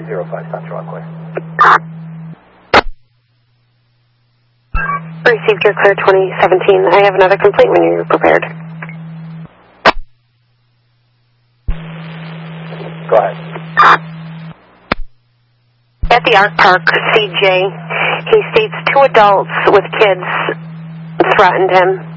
305 South Rockaway. Received your clear 2017. I have another complaint when you're prepared. Go ahead. At the Ark Park, CJ, he states 2 adults with kids threatened him.